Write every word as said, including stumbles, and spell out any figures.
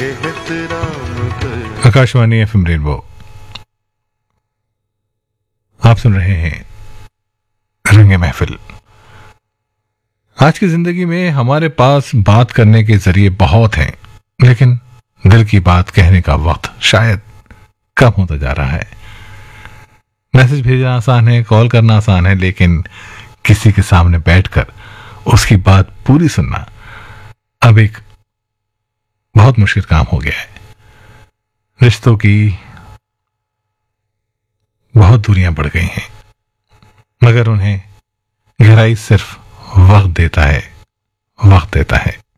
Akashvani FM rainbow, आप सुन रहे हैं रंगे महफिल। आज की जिंदगी में हमारे पास बात करने के जरिए बहुत हैं, लेकिन दिल की बात कहने का वक्त शायद कम होता जा रहा है। मैसेज भेजना आसान है, कॉल करना आसान है, लेकिन किसी के सामने बैठकर उसकी बात पूरी सुनना अब एक बहुत मुश्किल काम हो गया है। रिश्तों की बहुत दूरियां बढ़ गई हैं, मगर उन्हें गहराई सिर्फ वक्त देता है, वक्त देता है।